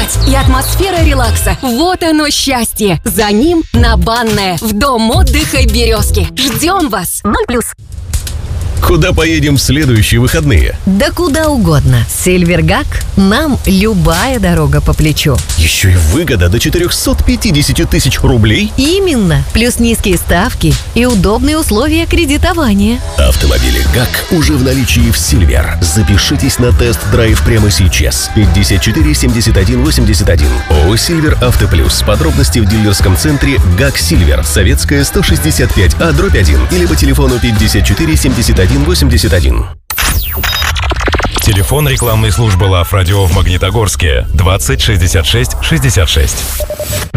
кровать и атмосфера релакса. Вот оно счастье. За ним на Банное, в дом отдыха «Березки». Ждем вас. 0+. Куда поедем в следующие выходные? Да куда угодно. С Сильвергак нам любая дорога по плечу. Еще и выгода до 450 тысяч рублей? Именно. Плюс низкие ставки и удобные условия кредитования. Автомобили ГАК уже в наличии в Сильвер. Запишитесь на тест-драйв прямо сейчас. 54 71 81. ООО «Сильвер Авто Плюс». Подробности в дилерском центре ГАК Сильвер. Советская, 165А/1. Или по телефону 54 71 81. Телефон рекламной службы «Лав Радио» в Магнитогорске 20 66 66.